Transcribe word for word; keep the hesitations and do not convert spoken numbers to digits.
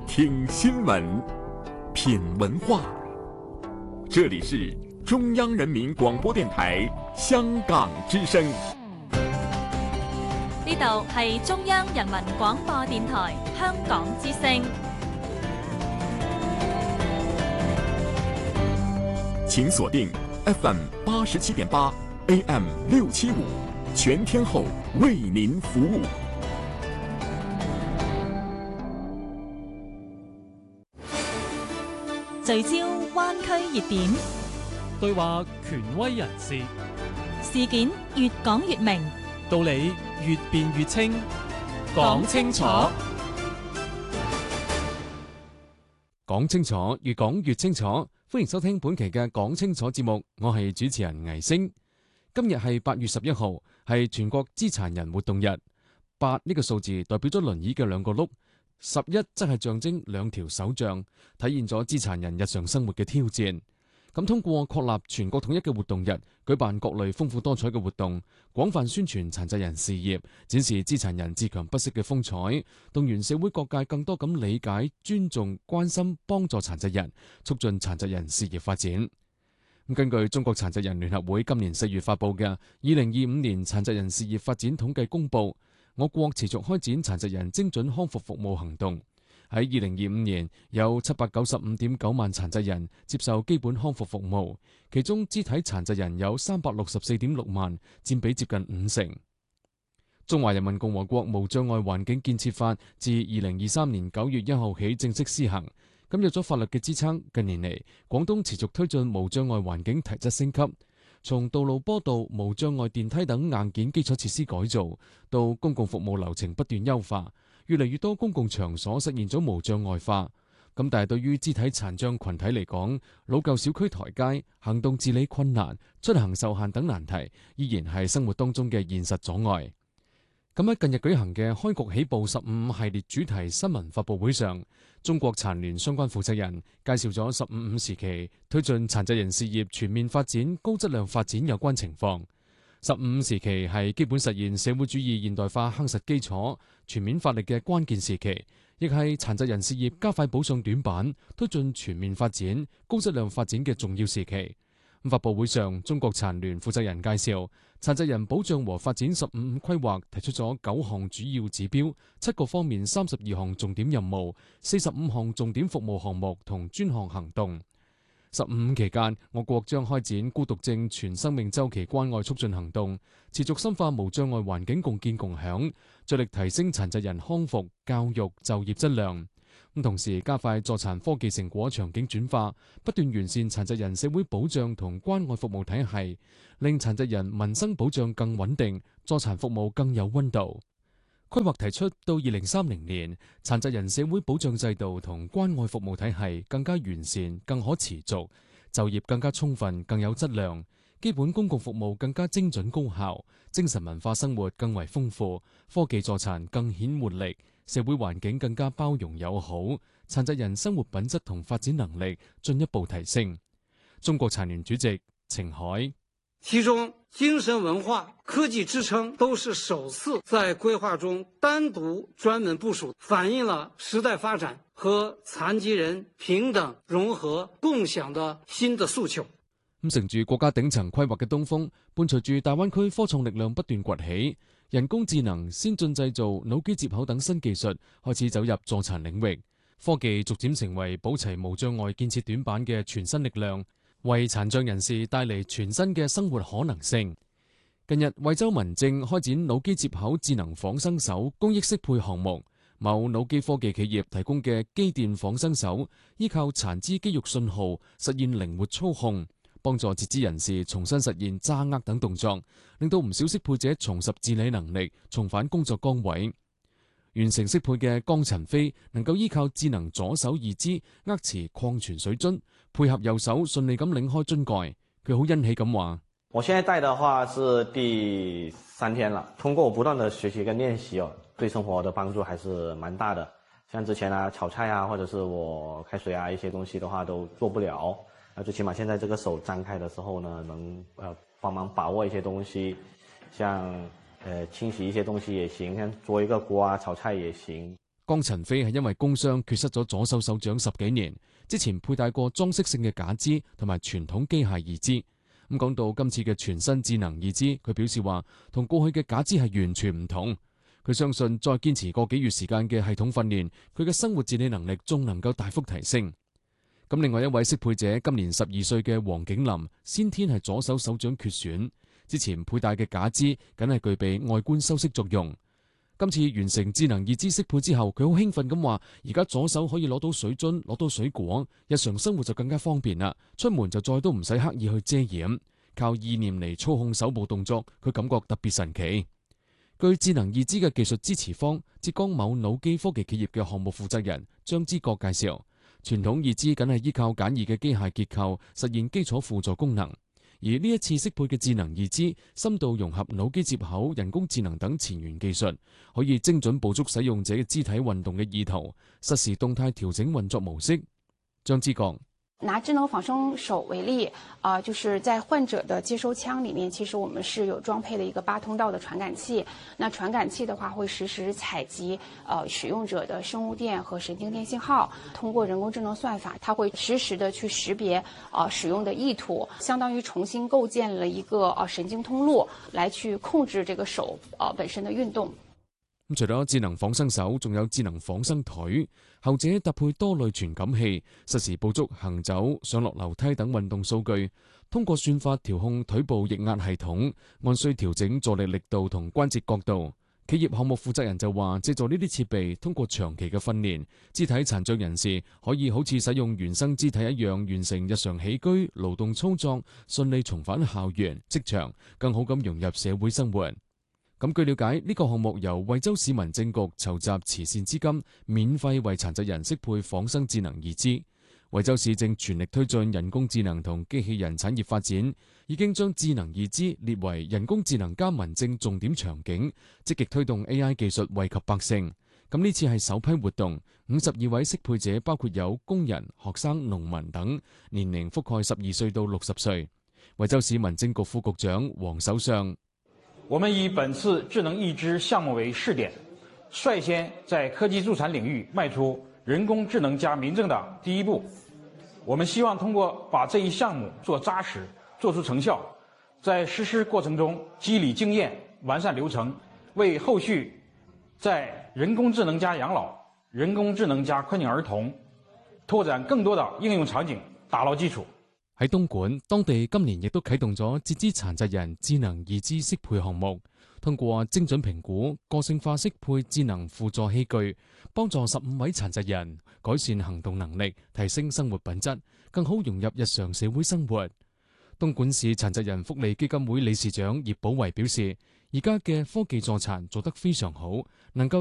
听新闻，品文化。这里是中央人民廣播電台香港之聲。 呢度係中央人民廣播電台香港之聲。 請鎖定 F M 八十七點八 A M 六七五，全天候為您服務。 聚焦灣區熱點， 對話權威人士， 事件越講越明， 道理越辯越清，講清楚， 講清楚，越講越清楚。歡迎收聽本期嘅講清楚節目，我係主持人倪星。今日係八月十一號，係全國肢殘人活動日。八呢個數字代表咗輪椅嘅兩個轆。十一則係象徵兩條手杖，體現咗肢殘人日常生活嘅挑戰。咁通過確立全國統一嘅活動日，舉辦各類豐富多彩嘅活動，廣泛宣傳殘疾人事業，展示肢殘人自強不息嘅風采，動員社會各界更多咁理解、尊重、關心、幫助殘疾人，促進殘疾人事業發展。咁根據中國殘疾人聯合會今年四月發佈嘅《二零二五年殘疾人事業發展統計公佈》，我國持續開展殘疾人精準康復服務行動。喺二零二五年，有七百九十五點九萬殘疾人接受基本康復服務，其中肢體殘疾人有三百六十四點六萬，佔比接近五成。中華人民共和國無障礙環境建設法自二零二三年九月一號起正式施行，咁有咗法律嘅支撐，近年嚟廣東持續推進無障礙環境提質升級。從道路坡道、無障礙電梯等硬件基礎設施改造，到公共服務流程不斷優化，越嚟越多公共場所實現咗無障礙化。咁但係對於肢體殘障群體嚟講，老舊小區台階、行動自理困難、出行受限等難題，依然係生活當中嘅現實阻礙。咁喺近日舉行嘅開局起步十五系列主題新聞發佈會上，中國殘聯相關負責人介紹咗十五五時期推進殘疾人事業全面發展、高質量發展有關情況。十五五時期係基本實現社會主義現代化夯實基礎、全面發力嘅關鍵時期，亦係殘疾人事業加快補上短板、推進全面發展、高質量發展嘅重要時期。發佈會上，中國殘聯負責人介紹殘疾人保障和發展十五五規劃提出咗九項主要指標、七個方面三十二項重點任務、四十五項重點服務項目同專項行動。十五五期間，我國將開展孤獨症全生命週期關愛促進行動，持續深化無障礙環境共建共享，着力提升殘疾人康復、教育、就業質量。咁同時加快助殘科技成果場景轉化，不斷完善殘疾人社會保障同關愛服務體系，令殘疾人民生保障更穩定，助殘服務更有溫度。規劃提出到二零三零年，殘疾人社會保障制度同關愛服務體系更加完善、更可持續，就業更加充分、更有質量，基本公共服務更加精準高效，精神文化生活更為豐富，科技助殘更顯活力，社會環境更加包容友好，殘疾人生活品質同發展能力進一步提升。中國殘聯主席程海， 其中精神文化、科技支撐都是首次在規劃中單獨專門部署，反映了時代發展和殘疾人平等、融合、共享的新的訴求。 咁乘住國家頂層規劃嘅東風，伴隨住大灣區科創力量不斷崛起，人工智能、先進製造、腦機接口等新技術開始走入助殘領域，科技逐漸成為補齊無障礙建設短板嘅全新力量，為殘障人士帶嚟全新嘅生活可能性。近日，惠州民政開展腦機接口智能仿生手公益適配項目，某腦機科技企業提供嘅機電仿生手，依靠殘肢肌肉信號實現靈活操控，幫助截肢人士重新實現揸握等動作，令到唔少適配者重拾自理能力，重返工作崗位。完成適配嘅江陳飛能夠依靠智能左手二肢握持礦泉水樽，配合右手順利咁擰開樽蓋。佢好欣喜咁話： 我現在帶的話是第三天了，通過我不斷的學習跟練習哦，對生活的幫助還是蠻大的。像之前啊炒菜啊，或者是我開水啊一些東西的話都做不了，啊最起碼現在這個手張開的時候呢，能呃幫忙把握一些東西，像呃清洗一些東西也行，像做一個鍋啊炒菜也行。 江陳飛係因為工傷缺失咗左手手掌十幾年，之前佩戴過裝飾性嘅假肢同埋傳統機械義肢。咁講到今次嘅全新智能義肢，佢表示話同過去嘅假肢係完全唔同。佢相信再堅持個幾月時間嘅系統訓練，佢嘅生活自理能力仲能夠大幅提升。咁另外一位適配者今年十二歲嘅黃景林，先天係左手手掌缺損，之前佩戴嘅假肢僅係具備外觀修飾作用。今次完成智能義肢適配之後，佢好興奮咁話，而家左手可以攞到水樽，攞到水果，日常生活就更加方便啦。出門就再都唔使刻意去遮掩，靠意念嚟操控手部動作，佢感覺特別神奇。據智能義肢嘅技術支持方浙江某腦機科技企業嘅項目負責人張之國介紹，傳統義肢僅係依靠簡易嘅機械結構實現基礎輔助功能，而呢一次適配嘅智能義肢深度融合腦機接口、人工智能等前沿技術，可以精準捕捉使用者嘅肢體運動嘅意圖，實時動態調整運作模式。張之國拿智能仿生手為例，啊、呃，就是在患者的接收腔裡面，其實我們是有裝配了一個八通道的傳感器。那傳感器的話，會實時採集呃使用者的生物電和神經電信號，通過人工智能算法，它會實時的去識別呃使用的意圖，相當於重新構建了一個呃神經通路，來去控制這個手呃本身的運動。 咁除咗智能仿生手，仲有智能仿生腿，後者搭配多類傳感器，實時捕捉行走、上落樓梯等運動數據，通過算法調控腿部液壓系統，按需調整助力力度同關節角度。企業項目負責人就話，借助呢啲設備，通過長期嘅訓練，肢體殘障人士可以好似使用原生肢體一樣，完成日常起居、勞動操作，順利重返校園、職場，更好咁融入社會生活。咁據了解，呢、這個項目由惠州市民政局籌集慈善資金，免費為殘疾人適配仿生智能義肢。惠州市正全力推進人工智能同機器人產業發展，已經將智能義肢列為人工智能加民政重點場景，積極推動 A I 技術惠及百姓。咁呢次係首批活動，五十二位適配者包括有工人、學生、農民等，年齡覆蓋十二歲到六十歲。惠州市民政局副局長黃守相。 我們以本次智能義肢項目為試點，率先在科技助殘領域邁出人工智能加民政的第一步。我們希望通過把這一項目做紮實、做出成效，在實施過程中積累經驗、完善流程，為後續在人工智能加養老、人工智能加困境兒童拓展更多的應用場景打牢基礎。 喺東莞，當地今年亦都啟動咗截肢殘疾人智能義肢適配項目，通過精準評估、個性化適配智能輔助器具，幫助十五位殘疾人改善行動能力，提升生活品質，更好融入日常社會生活。東莞市殘疾人福利基金會理事長葉寶維表示，而家嘅科技助殘做得非常好，能夠